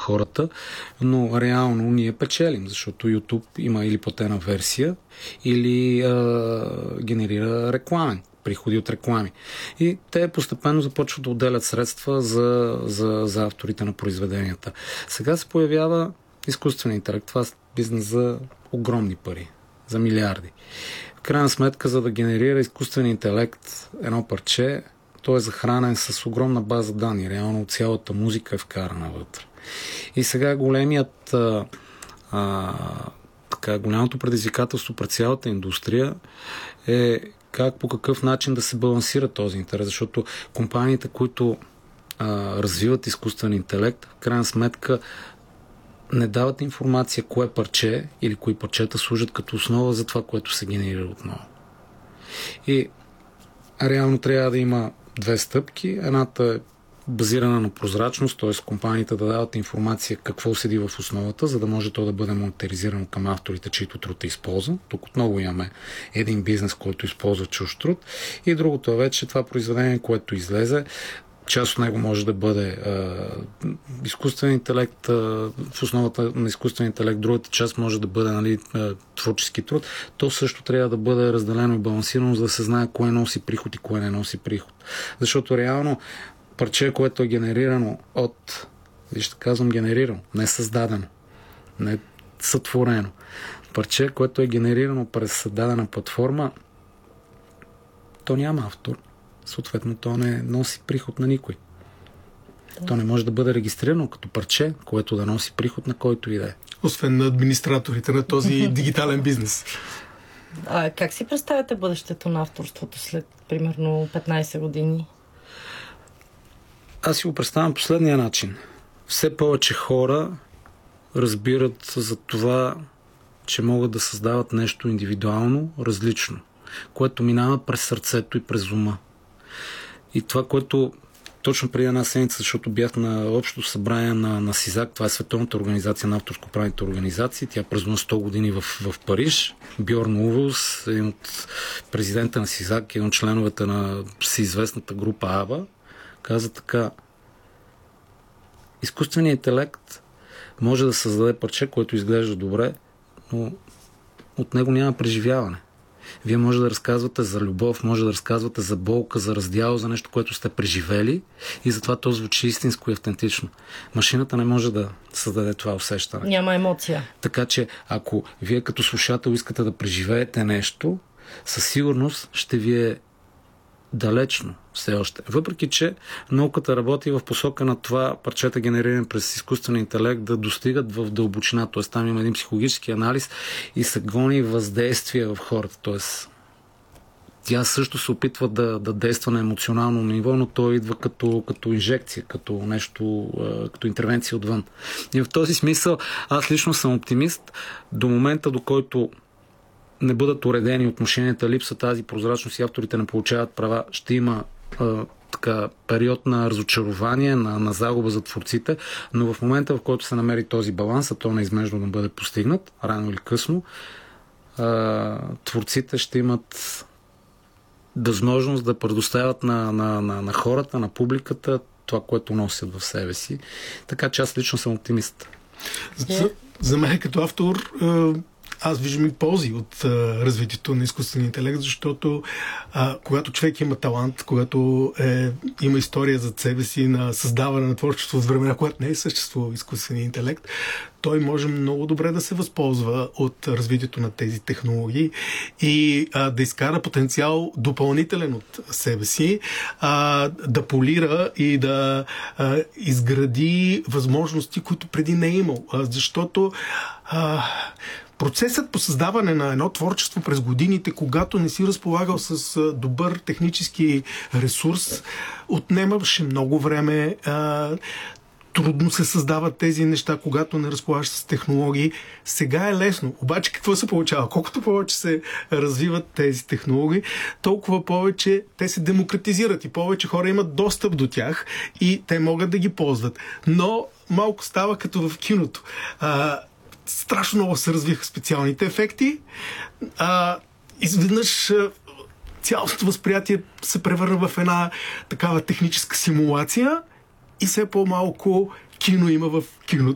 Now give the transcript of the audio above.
хората, но реално ние печелим, защото YouTube има или платена версия, или генерира рекламен, приходи от реклами. И те постепенно започват да отделят средства за авторите на произведенията. Сега се появява изкуствен интелект. Това е бизнес за огромни пари, за милиарди. В крайна сметка, за да генерира изкуствен интелект едно парче, той е захранен с огромна база данни. Реално цялата музика е вкарана вътре. И сега голямото предизвикателство пред цялата индустрия е по какъв начин да се балансира този интерес, защото компаниите, които развиват изкуствен интелект, в крайна сметка не дават информация кое парче или кои парчета служат като основа за това, което се генерира отново. И реално трябва да има две стъпки. Едната е базирана на прозрачност, т.е. компаниите да дават информация какво седи в основата, за да може то да бъде монетаризирано към авторите, чието труд е използван. Тук отново имаме един бизнес, който използва чужд труд. И другото е вече това произведение, което излезе. Част от него може да бъде изкуствен интелект, в основата на изкуствен интелект, другата част може да бъде творчески труд. То също трябва да бъде разделено и балансирано, за да се знае кое носи приход и кое не носи приход. Защото реално парче, което е генерирано вижте, казвам генерирано, не създадено, не сътворено. Парче, което е генерирано през създадена платформа, то няма автор. Съответно, то не носи приход на никой. То не може да бъде регистрирано като парче, което да носи приход на който и да е. Освен на администраторите на този дигитален бизнес. Как си представяте бъдещето на авторството след примерно 15 години? Аз си го представям последния начин. Все повече хора разбират за това, че могат да създават нещо индивидуално, различно, което минава през сърцето и през ума. И това, което точно преди една седмица, защото бях на общото събрание на СИЗАК, това е Световната организация на авторско-правните организации, тя празнува 100 години в Париж. Бьорн Увелс, един от президента на СИЗАК, един от членовете на всеизвестната група АБА, каза така: изкуственият интелект може да създаде парче, което изглежда добре, но от него няма преживяване. Вие може да разказвате за любов, може да разказвате за болка, за раздял, за нещо, което сте преживели и затова то звучи истинско и автентично. Машината не може да създаде това усещане. Няма емоция. Така че, ако вие като слушател искате да преживеете нещо, със сигурност ще ви е далечно все още. Въпреки че науката работи в посока на това парчета, генерирани през изкуствен интелект, да достигат в дълбочина. Т.е. там има един психологически анализ и се гони въздействие в хората. Т.е. тя също се опитва да действа на емоционално ниво, но то идва като инжекция, като нещо, като интервенция отвън. И в този смисъл аз лично съм оптимист до момента, до който не бъдат уредени отношенията, липса тази прозрачност и авторите не получават права, ще има период на разочарование, на загуба за творците, но в момента, в който се намери този баланс, а то неизбежно да бъде постигнат, рано или късно, творците ще имат възможност да предоставят на хората, на публиката това, което носят в себе си. Така че аз лично съм оптимист. За мен като автор аз виждам и ползи от развитието на изкуствения интелект, защото когато човек има талант, когато има история зад себе си на създаване на творчество от времена, когато не е съществувал изкуствения интелект, той може много добре да се възползва от развитието на тези технологии и да изкара потенциал допълнителен от себе си, да полира и да изгради възможности, които преди не е имал. Защото процесът по създаване на едно творчество през годините, когато не си разполагал с добър технически ресурс, отнемаше много време. Трудно се създават тези неща, когато не разполагаш с технологии. Сега е лесно. Обаче какво се получава? Колкото повече се развиват тези технологии, толкова повече те се демократизират и повече хора имат достъп до тях и те могат да ги ползват. Но малко става като в киното. Страшно много се развиха специалните ефекти. Изведнъж цялото възприятие се превърна в една такава техническа симулация и все по-малко кино има в киното.